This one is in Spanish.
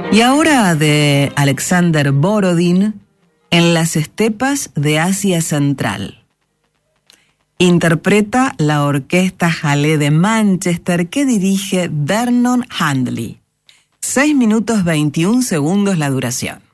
Y ahora de Alexander Borodin, En las estepas de Asia Central. Interpreta la Orquesta Hallé de Manchester que dirige Vernon Handley. 6 minutos 21 segundos la duración.